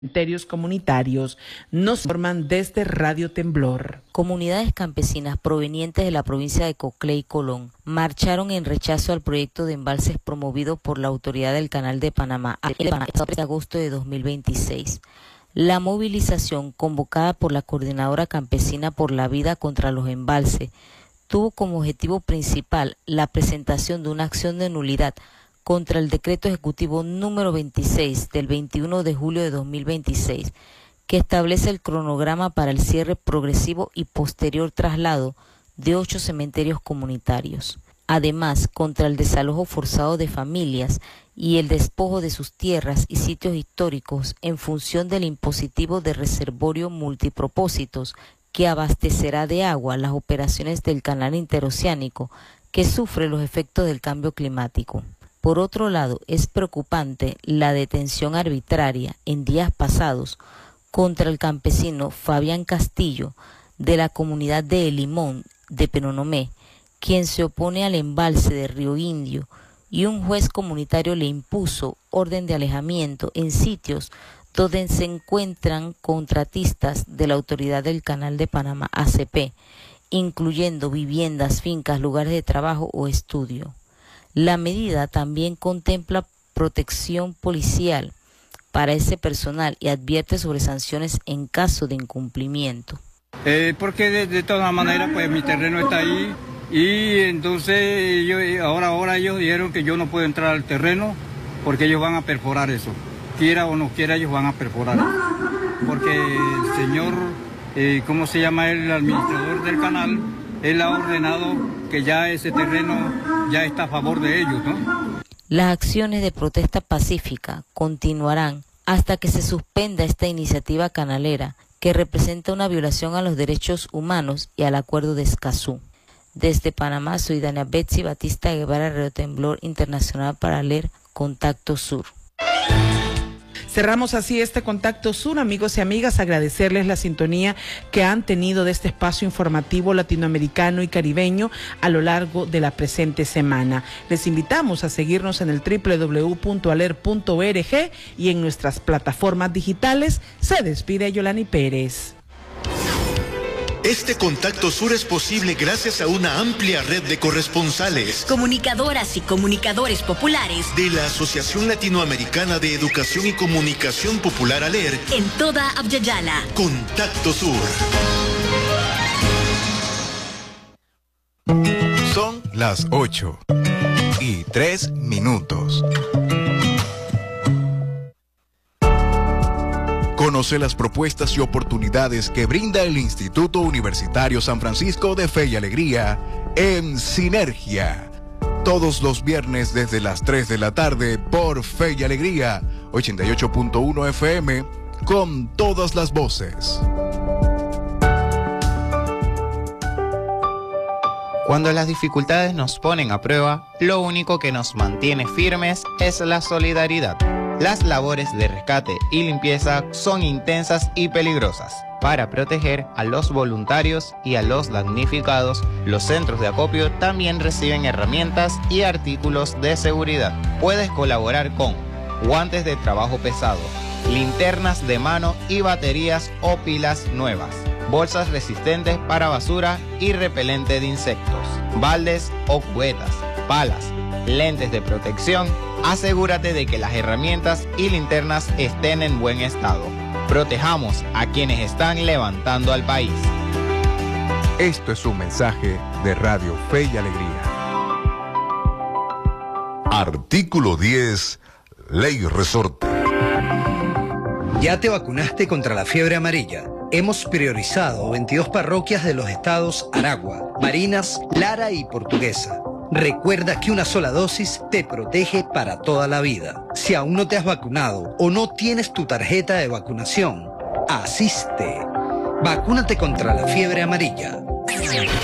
Cementerios comunitarios nos informan desde Radio Temblor. Comunidades campesinas provenientes de la provincia de Coclé y Colón marcharon en rechazo al proyecto de embalses promovido por la Autoridad del Canal de Panamá el 3 de agosto de 2026. La movilización, convocada por la Coordinadora Campesina por la Vida contra los Embalses, tuvo como objetivo principal la presentación de una acción de nulidad contra el decreto ejecutivo número 26 del 21 de julio de 2026, que establece el cronograma para el cierre progresivo y posterior traslado de 8 cementerios comunitarios. Además, contra el desalojo forzado de familias y el despojo de sus tierras y sitios históricos en función del impositivo de reservorio multipropósitos que abastecerá de agua las operaciones del canal interoceánico que sufre los efectos del cambio climático. Por otro lado, es preocupante la detención arbitraria en días pasados contra el campesino Fabián Castillo de la comunidad de El Limón de Penonomé, quien se opone al embalse de Río Indio, y un juez comunitario le impuso orden de alejamiento en sitios donde se encuentran contratistas de la Autoridad del Canal de Panamá, ACP, incluyendo viviendas, fincas, lugares de trabajo o estudio. La medida también contempla protección policial para ese personal y advierte sobre sanciones en caso de incumplimiento. Porque de todas maneras pues mi terreno está ahí y entonces ahora ellos dijeron que yo no puedo entrar al terreno porque ellos van a perforar eso. Quiera o no quiera, ellos van a perforar eso. Porque el señor, ¿cómo se llama el administrador del canal? Él ha ordenado que ya ese terreno ya está a favor de ellos, ¿no? Las acciones de protesta pacífica continuarán hasta que se suspenda esta iniciativa canalera que representa una violación a los derechos humanos y al Acuerdo de Escazú. Desde Panamá, soy Dania Betsy Batista Guevara, Radio Temblor Internacional para leer Contacto Sur. Cerramos así este Contacto Sur, amigos y amigas, agradecerles la sintonía que han tenido de este espacio informativo latinoamericano y caribeño a lo largo de la presente semana. Les invitamos a seguirnos en el www.aler.org y en nuestras plataformas digitales. Se despide Yolani Pérez. Este Contacto Sur es posible gracias a una amplia red de corresponsales, comunicadoras y comunicadores populares de la Asociación Latinoamericana de Educación y Comunicación Popular ALER en toda Abya-Yala. Contacto Sur. Son las 8:03. Conoce las propuestas y oportunidades que brinda el Instituto Universitario San Francisco de Fe y Alegría en Sinergia. Todos los viernes desde las 3 de la tarde por Fe y Alegría, 88.1 FM, con todas las voces. Cuando las dificultades nos ponen a prueba, lo único que nos mantiene firmes es la solidaridad. Las labores de rescate y limpieza son intensas y peligrosas. Para proteger a los voluntarios y a los damnificados, los centros de acopio también reciben herramientas y artículos de seguridad. Puedes colaborar con guantes de trabajo pesado, linternas de mano y baterías o pilas nuevas, bolsas resistentes para basura y repelente de insectos, baldes o cubetas, palas, lentes de protección. Asegúrate de que las herramientas y linternas estén en buen estado. Protejamos a quienes están levantando al país. Esto es un mensaje de Radio Fe y Alegría. Artículo 10, Ley Resorte. ¿Ya te vacunaste contra la fiebre amarilla? Hemos priorizado 22 parroquias de los estados Aragua, Barinas, Lara y Portuguesa. Recuerda que una sola dosis te protege para toda la vida. Si aún no te has vacunado o no tienes tu tarjeta de vacunación, asiste. Vacúnate contra la fiebre amarilla.